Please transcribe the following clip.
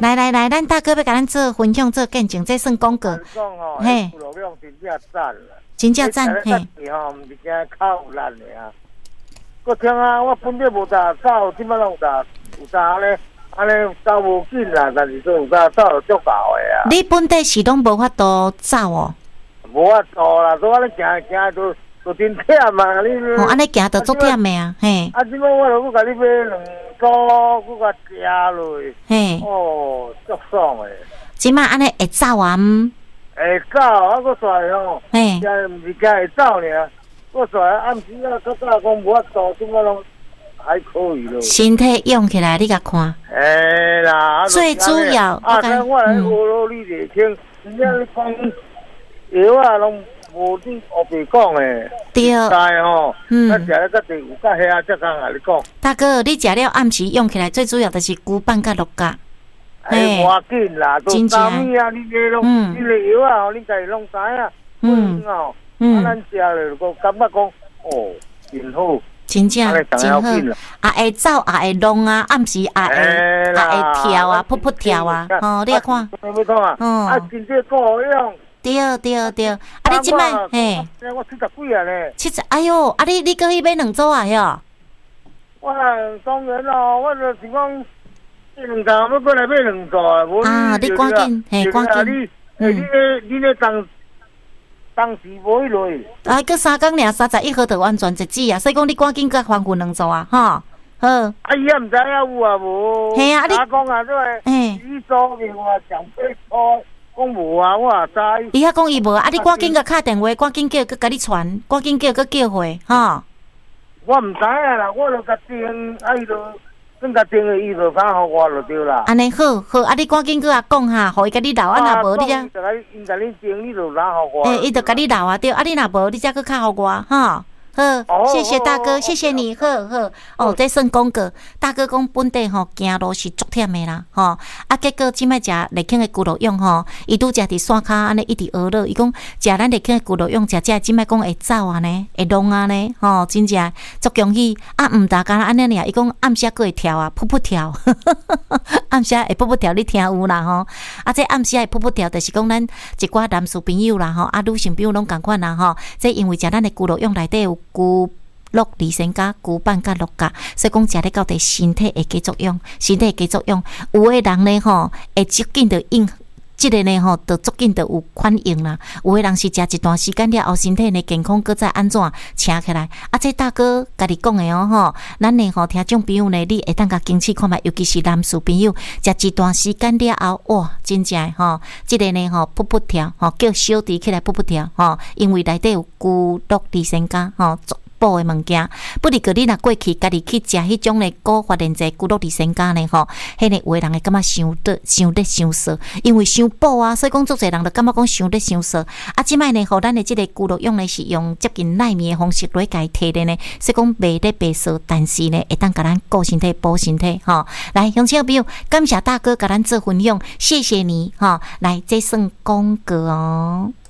来，咱大哥要甲咱做分享做见证，这算广告。 嘿，骨肉量真正赞啦， 真正赞嘿。 吼，毋是惊口有力的啊。我听啊，我本地无搭走，即摆拢有搭安尼走无紧啦，但是都有搭走就足够的啊。 你本地是拢无法度走哦？ 无法度啦，所以安尼行都真忝嘛，你。 哦，安尼行都足忝的啊，嘿。 啊，即摆我著甲你买2组，佮甲食落。 嘿。 哦，足爽的。 即摆安尼会走啊？ 会走，啊，我跩吼。 嘿。 毋是惊会走尔，我跩暗时啊，较早讲无法度，即摆拢。还可以咯， 身体用起来，你甲看。 啦， 最主要， 我来学咯，你袂听，人家你讲药啊，拢无你学白讲诶。 对。 但吼，咱食了较济有较遐才敢甲你讲。 大哥，你食了暗时用起来，最主要就是牛板甲鹿角。 无要紧啦，都啥物啊？你拢，你个药啊，你家己拢知影。哦，咱食了个感觉讲，哦，真好。 真正真好，也会走，也会弄啊，暗时也会跳啊，噗噗跳啊，吼，你来看， 啊，真正够用。 对，啊，你即摆嘿， 我70几啊咧 ，70，哎哟，啊你搁去买2组啊，哟？ 我当然咯，我就是讲2项要过来买2组啊，无你赶紧，嘿，赶紧， 你咧当时无迄落。 啊，搁3工尔，31号就完全截止啊！所以讲你赶紧搁还阮2组啊，吼，好。 啊，伊也毋知影有啊无？ 嘿啊， 你讲啊，这个伊组面我上8组，讲无啊，我也知。 伊遐讲伊无啊，你赶紧甲敲电话，赶紧叫佮你传，赶紧叫回，吼。 我毋知影啦，我著甲订，啊伊著。恁甲订个伊就敢互我就对啦。 安尼好，啊！你赶紧搁甲讲哈，互伊甲你留啊，若无你则。 因甲你订，你就敢互我。 伊就甲你留啊，对。啊，你若无，你则搁较互我，哈。好，谢谢大哥，谢谢你，好。哦，这算广告。大哥讲本地吼行路是足忝的啦，吼。啊，结果即摆食内坑的骨肉用吼，伊拄食伫山骹安尼一直学了。伊讲食咱内坑的骨肉用，食即摆讲会走啊呢，会弄啊呢，吼，真正足恭喜。啊，毋但干安尼尔，伊讲暗时佫会跳啊，噗噗跳，暗时会噗噗跳，你听有啦吼。啊，这暗时会噗噗跳，就是讲咱一寡男士朋友啦吼，啊，女性朋友拢共款啦吼。这因为食咱的骨肉用内底有。牛鹿二仙甲牛板甲鹿角，所以讲食咧到底身体会加作用，有诶人咧吼会足紧着应，即个呢吼着足紧着有反应啦。有诶人是食一段时间了后，身体呢健康，搁再安怎请起来？啊，这大哥家己讲诶哦吼，咱呢吼听众朋友呢，你会当甲坚持看觅，尤其是男士朋友，食一段时间了后，哇，真正吼，即个呢吼噗噗跳，吼叫小弟起来噗噗跳，吼，因为内底有牛鹿二仙甲，吼。补的物件，不如个你若过去家己去食迄种咧高发电剂、骨肉二仙甲呢吼，迄个有的人会感觉伤涩，因为伤补啊，所以讲足侪人就感觉讲伤涩。啊，即摆呢，互咱的即个骨肉用呢是用接近纳米的方式来家摕的呢，所以讲袂咧白涩，但是呢会当甲咱顾身体、补身体吼。来，乡亲朋友，感谢大哥甲咱做分享，谢谢你吼。来，这算广告哦。